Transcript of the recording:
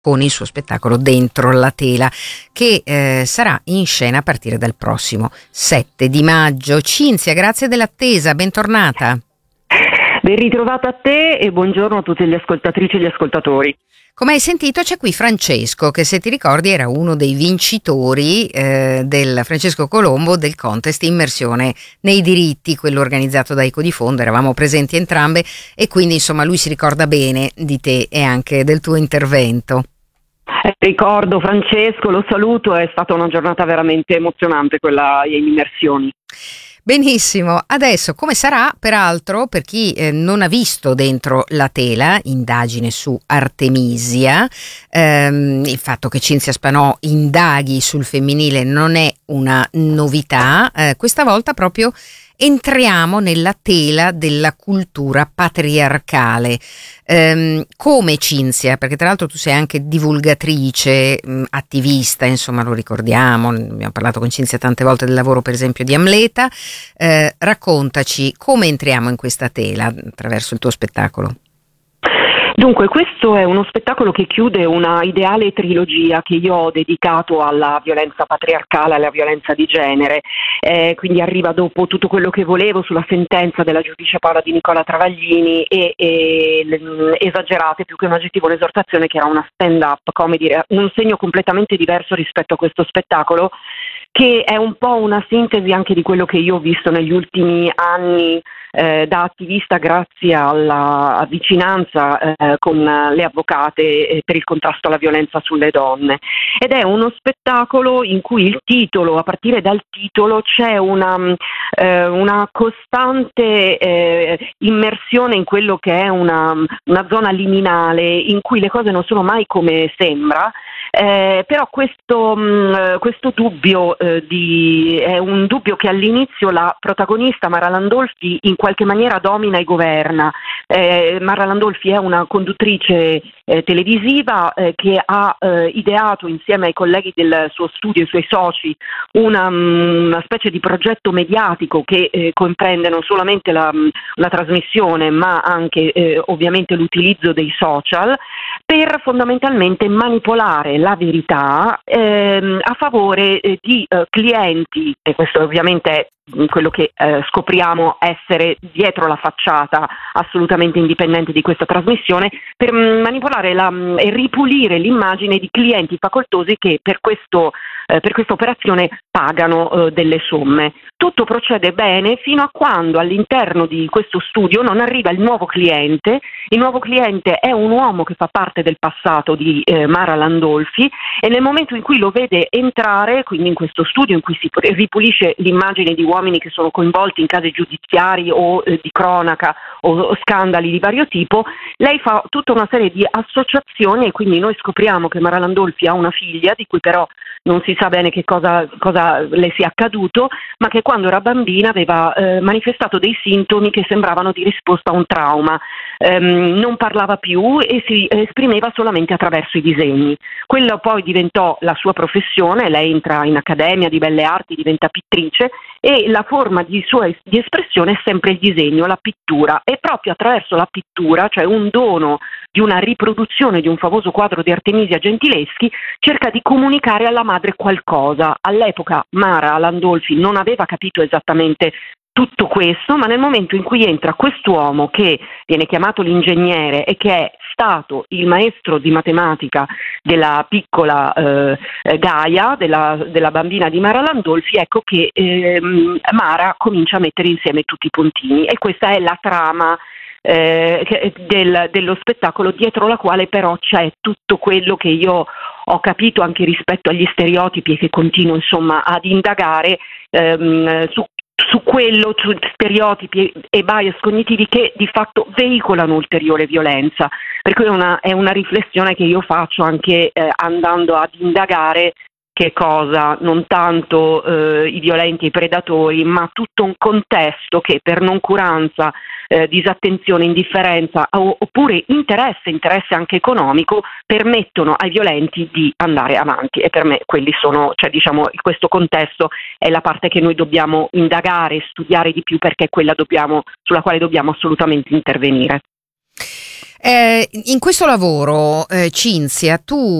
con il suo spettacolo Dentro la tela, che sarà in scena a partire dal prossimo 7 di maggio. Cinzia, grazie dell'attesa, bentornata. Ben ritrovata a te e buongiorno a tutte le ascoltatrici e gli ascoltatori. Come hai sentito, c'è qui Francesco, che se ti ricordi era uno dei vincitori del Francesco Colombo del contest Immersione nei diritti, quello organizzato da Eco di Fondo. Eravamo presenti entrambe e quindi insomma lui si ricorda bene di te e anche del tuo intervento. Ricordo Francesco, lo saluto, è stata una giornata veramente emozionante quella in Immersioni. Benissimo, adesso come sarà peraltro per chi non ha visto Dentro la tela, indagine su Artemisia, il fatto che Cinzia Spanò indaghi sul femminile non è una novità, questa volta proprio entriamo nella tela della cultura patriarcale. Come Cinzia, perché tra l'altro tu sei anche divulgatrice, attivista, insomma lo ricordiamo, abbiamo parlato con Cinzia tante volte del lavoro per esempio di Amleta, raccontaci come entriamo in questa tela attraverso il tuo spettacolo. Dunque, questo è uno spettacolo che chiude una ideale trilogia che io ho dedicato alla violenza patriarcale, alla violenza di genere, quindi arriva dopo Tutto quello che volevo sulla sentenza della giudice Paola Di Nicola Travaglini e Esagerate, più che un aggettivo, un'esortazione, che era una stand-up comedy, un segno completamente diverso rispetto a questo spettacolo, che è un po' una sintesi anche di quello che io ho visto negli ultimi anni da attivista, grazie alla vicinanza con le avvocate per il contrasto alla violenza sulle donne. Ed è uno spettacolo in cui il titolo, a partire dal titolo, c'è una costante immersione in quello che è una zona liminale in cui le cose non sono mai come sembra. Però questo dubbio è un dubbio che all'inizio la protagonista Mara Landolfi in qualche maniera domina e governa. Mara Landolfi è una conduttrice televisiva che ha ideato insieme ai colleghi del suo studio, i suoi soci, una specie di progetto mediatico che comprende non solamente la trasmissione ma anche ovviamente l'utilizzo dei social per fondamentalmente manipolare la verità a favore di clienti, e questo ovviamente è quello che scopriamo essere dietro la facciata assolutamente indipendente di questa trasmissione, per manipolare e ripulire l'immagine di clienti facoltosi che per questa operazione pagano delle somme. Tutto procede bene fino a quando all'interno di questo studio non arriva il nuovo cliente. Il nuovo cliente è un uomo che fa parte del passato di Mara Landolfi, e nel momento in cui lo vede entrare, quindi in questo studio in cui si ripulisce l'immagine di uomini che sono coinvolti in casi giudiziari o di cronaca o scandali di vario tipo, lei fa tutta una serie di associazioni, e quindi noi scopriamo che Mara Landolfi ha una figlia di cui però non si sa bene che cosa le sia accaduto, ma che quando era bambina aveva manifestato dei sintomi che sembravano di risposta a un trauma. Non parlava più e si esprimeva solamente attraverso i disegni. Quello poi diventò la sua professione, lei entra in Accademia di Belle Arti, diventa pittrice, e la forma di espressione è sempre il disegno, la pittura, e proprio attraverso la pittura, cioè un dono di una riproduzione di un famoso quadro di Artemisia Gentileschi, cerca di comunicare alla madre qualcosa. All'epoca Mara Landolfi non aveva capito esattamente tutto questo, ma nel momento in cui entra quest'uomo che viene chiamato l'ingegnere e che è stato il maestro di matematica della piccola Gaia, della bambina di Mara Landolfi, ecco che Mara comincia a mettere insieme tutti i puntini, e questa è la trama dello spettacolo, dietro la quale però c'è tutto quello che io ho capito anche rispetto agli stereotipi e che continuo insomma ad indagare su quello, su stereotipi e bias cognitivi che di fatto veicolano ulteriore violenza. Per cui è una riflessione che io faccio anche andando ad indagare che cosa, non tanto i violenti e i predatori, ma tutto un contesto che per noncuranza, disattenzione, indifferenza oppure interesse anche economico permettono ai violenti di andare avanti, e per me quelli sono, cioè diciamo, questo contesto è la parte che noi dobbiamo indagare e studiare di più, perché è quella sulla quale dobbiamo assolutamente intervenire. In questo lavoro, Cinzia, tu